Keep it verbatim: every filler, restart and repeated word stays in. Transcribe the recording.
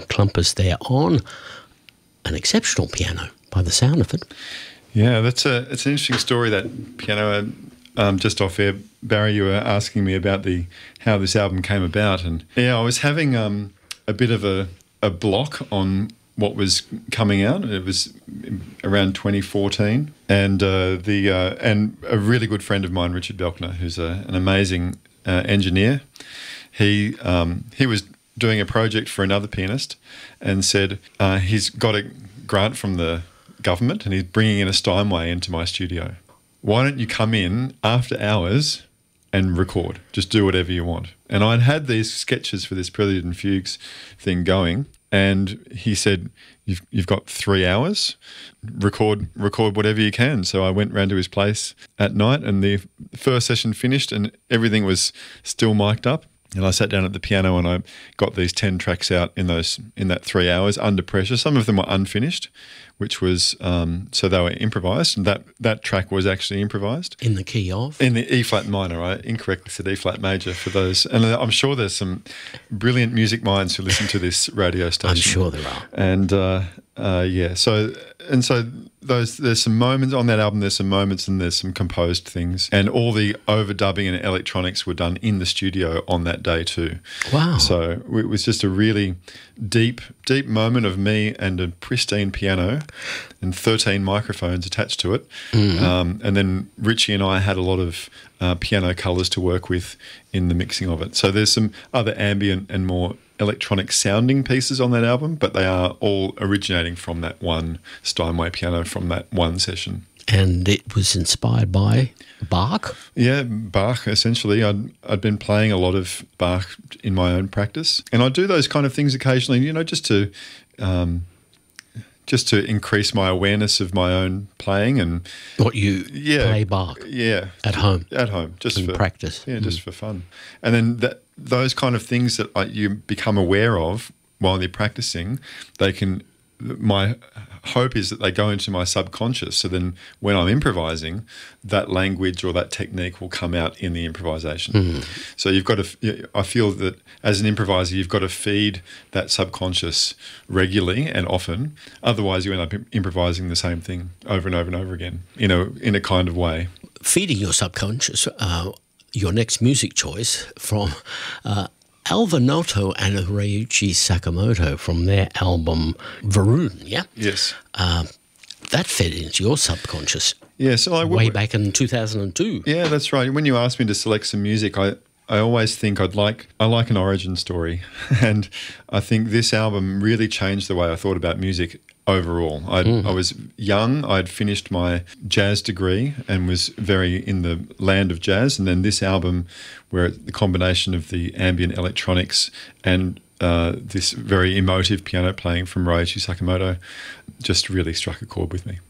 Klumpus there on an exceptional piano by the sound of it. Yeah, that's a it's an interesting story, that piano. Um, just off air, Barry, you were asking me about the how this album came about, and yeah, I was having um, a bit of a, a block on what was coming out. It was around twenty fourteen, and uh, the uh, and a really good friend of mine, Richard Belkner, who's a, an amazing uh, engineer. He um, he was doing a project for another pianist, and said uh, he's got a grant from the government, and he's bringing in a Steinway into my studio. Why don't you come in after hours and record? Just do whatever you want. And I'd had these sketches for this Prelude and Fugues thing going, and he said, you've you've got three hours, record record whatever you can. So I went round to his place at night, and the first session finished and everything was still mic'd up. And I sat down at the piano and I got these ten tracks out in those in that three hours under pressure. Some of them were unfinished, which was um, so they were improvised. And that that track was actually improvised In the key of? in the E flat minor. I incorrectly said E flat major for those. And I'm sure there's some brilliant music minds who listen to this radio station. I'm sure there are. And uh, uh, yeah, so and so those there's some moments on that album. There's some moments and there's some composed things, and all the overdubbing and electronics were done in the studio on that day too. Wow! So it was just a really deep, deep moment of me and a pristine piano, and thirteen microphones attached to it. Mm-hmm. Um, and then Richie and I had a lot of uh, piano colours to work with in the mixing of it. So there's some other ambient and more electronic sounding pieces on that album, but they are all originating from that one Steinway piano from that one session. And it was inspired by Bach? Yeah, Bach, essentially. I'd, I'd been playing a lot of Bach in my own practice, and I do those kind of things occasionally, you know, just to um, just to increase my awareness of my own playing. And what you yeah, play Bach? Yeah. At home? At home, just in for practice? Yeah, just mm. for fun. And then that, those kind of things that I, you become aware of while you're practicing, they can, my hope is that they go into my subconscious. So then when I'm improvising, that language or that technique will come out in the improvisation. Mm. So you've got to, I feel that as an improviser, you've got to feed that subconscious regularly and often. Otherwise, you end up improvising the same thing over and over and over again in a, in a kind of way. Feeding your subconscious, uh, your next music choice from uh, Alva Noto and Ryuichi Sakamoto from their album Varun, yeah? Yes. Uh, that fed into your subconscious yeah, so I, way back in two thousand two. Yeah, that's right. When you asked me to select some music, I, I always think I'd like I like an origin story. And I think this album really changed the way I thought about music overall. I mm. I was young, I'd finished my jazz degree and was very in the land of jazz, and then this album, where the combination of the ambient electronics and uh, this very emotive piano playing from Ryuichi Sakamoto just really struck a chord with me.